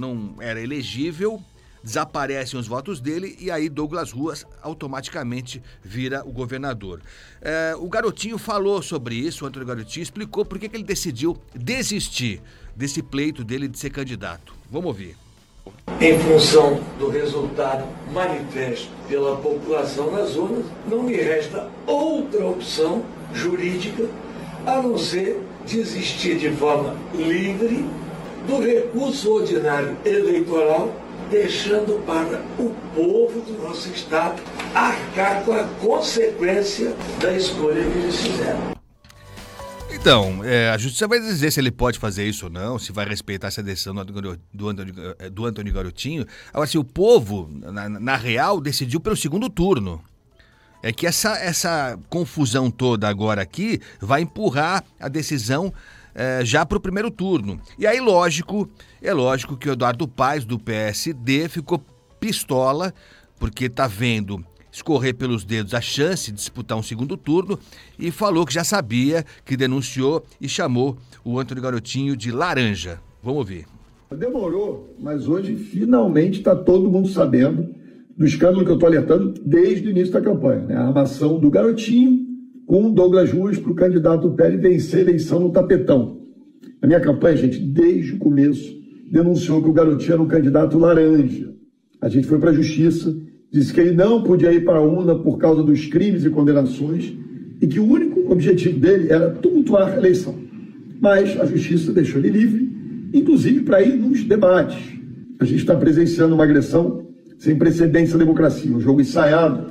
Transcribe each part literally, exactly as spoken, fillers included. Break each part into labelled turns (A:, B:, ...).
A: não era elegível, desaparecem os votos dele e aí Douglas Ruas automaticamente vira o governador. É, o Garotinho falou sobre isso, o Antônio Garotinho explicou por que que ele decidiu desistir desse pleito dele de ser candidato. Vamos ouvir.
B: Em função do resultado manifesto pela população na zona, não me resta outra opção jurídica a não ser desistir de forma livre do recurso ordinário eleitoral, deixando para o povo do nosso estado arcar com a consequência da escolha que eles fizeram.
A: Então, é, a justiça vai dizer se ele pode fazer isso ou não, se vai respeitar essa decisão do, do, Antônio, do Antônio Garotinho. Agora, se o povo, na, na real, decidiu pelo segundo turno. É que essa, essa confusão toda agora aqui vai empurrar a decisão é, já para o primeiro turno. E aí, lógico, é lógico que o Eduardo Paes, do P S D, ficou pistola, porque tá vendo escorrer pelos dedos a chance de disputar um segundo turno e falou que já sabia, que denunciou e chamou o Antônio Garotinho de laranja. Vamos ouvir.
C: Demorou, mas hoje finalmente está todo mundo sabendo do escândalo que eu estou alertando desde o início da campanha, né? A armação do Garotinho com o Douglas Ruas para o candidato do P L vencer a eleição no tapetão. A minha campanha, gente, desde o começo, denunciou que o Garotinho era um candidato laranja. A gente foi para a justiça, disse que ele não podia ir para a urna por causa dos crimes e condenações e que o único objetivo dele era tumultuar a eleição. Mas a justiça deixou ele livre, inclusive para ir nos debates. A gente está presenciando uma agressão sem precedentes na democracia, um jogo ensaiado.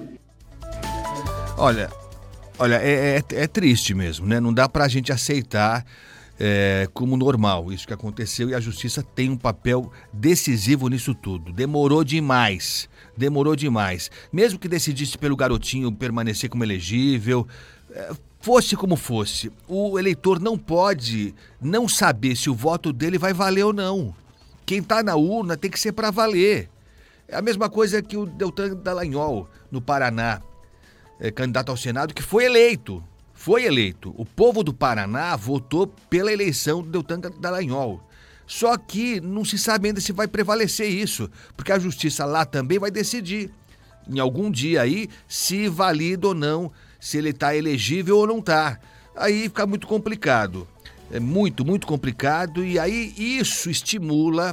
A: Olha, olha é, é, é triste mesmo, né? Não dá para a gente aceitar é, como normal isso que aconteceu e a justiça tem um papel decisivo nisso tudo. Demorou demais. Demorou demais. Mesmo que decidisse pelo Garotinho permanecer como elegível, fosse como fosse, o eleitor não pode não saber se o voto dele vai valer ou não. Quem está na urna tem que ser para valer. É a mesma coisa que o Deltan Dallagnol, no Paraná, é, candidato ao Senado, que foi eleito. Foi eleito. O povo do Paraná votou pela eleição do Deltan Dallagnol. Só que não se sabe ainda se vai prevalecer isso, porque a justiça lá também vai decidir, em algum dia aí, se valida ou não, se ele está elegível ou não está. Aí fica muito complicado, é muito, muito complicado, e aí isso estimula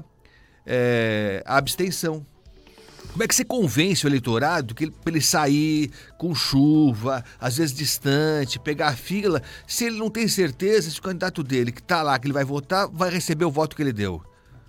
A: é, a abstenção. Como é que você convence o eleitorado que ele, pra ele sair com chuva, às vezes distante, pegar a fila, se ele não tem certeza se o candidato dele que tá lá, que ele vai votar, vai receber o voto que ele deu?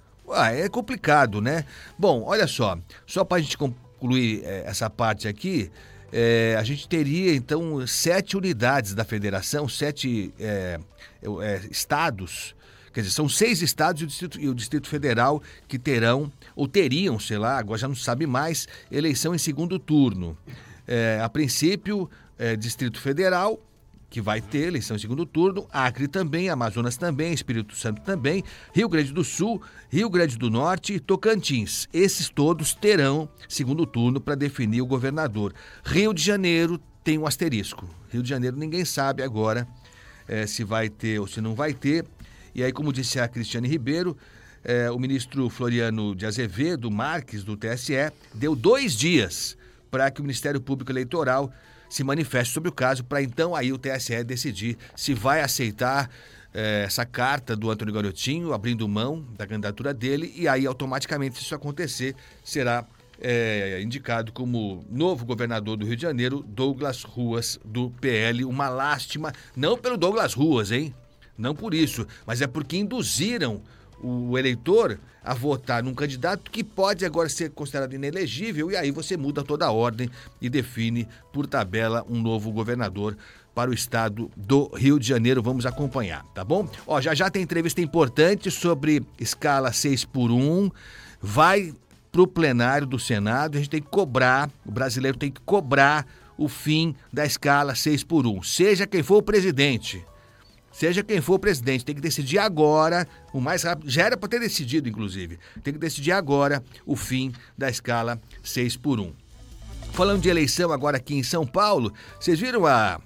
A: Ué, é complicado, né? Bom, olha só, só pra gente concluir é, essa parte aqui, é, a gente teria então sete unidades da federação, sete é, é, estados. Quer dizer, são seis estados e o, Distrito, e o Distrito Federal que terão, ou teriam, sei lá, agora já não se sabe mais, eleição em segundo turno. É, a princípio, é, Distrito Federal, que vai ter eleição em segundo turno, Acre também, Amazonas também, Espírito Santo também, Rio Grande do Sul, Rio Grande do Norte e Tocantins. Esses todos terão segundo turno para definir o governador. Rio de Janeiro tem um asterisco. Rio de Janeiro ninguém sabe agora é, se vai ter ou se não vai ter. E aí, como disse a Cristiane Ribeiro, eh, o ministro Floriano de Azevedo Marques, do T S E, deu dois dias para que o Ministério Público Eleitoral se manifeste sobre o caso, para então aí o T S E decidir se vai aceitar eh, essa carta do Antônio Garotinho, abrindo mão da candidatura dele, e aí automaticamente, se isso acontecer, será eh, indicado como novo governador do Rio de Janeiro, Douglas Ruas, do P L. Uma lástima, não pelo Douglas Ruas, hein? Não por isso, mas é porque induziram o eleitor a votar num candidato que pode agora ser considerado inelegível, e aí você muda toda a ordem e define por tabela um novo governador para o estado do Rio de Janeiro. Vamos acompanhar, tá bom? Ó, já já tem entrevista importante sobre escala seis por um, vai pro plenário do Senado, a gente tem que cobrar, o brasileiro tem que cobrar o fim da escala seis por um, seja quem for o presidente. Seja quem for o presidente, tem que decidir agora, o mais rápido, já era para ter decidido, inclusive, tem que decidir agora o fim da escala seis por um. Falando de eleição agora aqui em São Paulo, vocês viram a,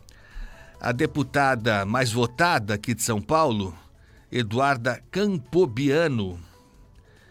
A: a deputada mais votada aqui de São Paulo, Eduarda Campobiano?